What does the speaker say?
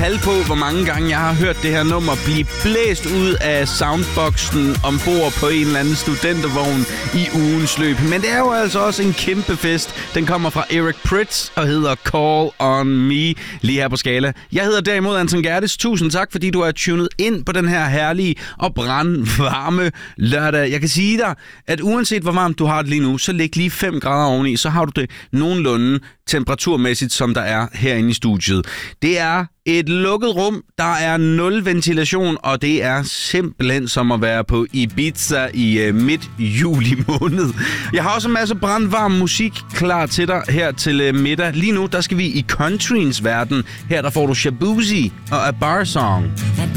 tal på, hvor mange gange jeg har hørt det her nummer blive blæst ud af soundboxen ombord på en eller anden studentervogn i ugens løb. Men det er jo altså også en kæmpe fest. Den kommer fra Eric Prydz og hedder Call on Me lige her på Skala. Jeg hedder derimod Anton Gerdes. Tusind tak, fordi du er tunet ind på den her herlige og brandvarme lørdag. Jeg kan sige dig, at uanset hvor varmt du har det lige nu, så læg lige 5 grader oveni, så har du det nogenlunde temperaturmæssigt, som der er herinde i studiet. Det er et lukket rum, der er 0 ventilation, og det er simpelthen som at være på Ibiza i midt juli måned. Jeg har også en masse brandvarm musik klar til dig her til middag. Lige nu, der skal vi i countryens verden. Her der får du Shabuzi og A Bar Song.